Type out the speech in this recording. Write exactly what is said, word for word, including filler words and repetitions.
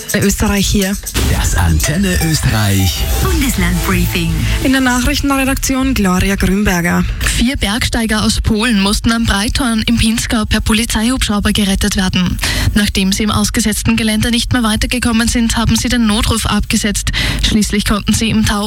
Österreich hier. Das Antenne Österreich Bundeslandbriefing. In der Nachrichtenredaktion Gloria Grünberger. Vier Bergsteiger aus Polen mussten am Breithorn im Pinzgau per Polizeihubschrauber gerettet werden. Nachdem sie im ausgesetzten Gelände nicht mehr weitergekommen sind, haben sie den Notruf abgesetzt. Schließlich konnten sie im Tau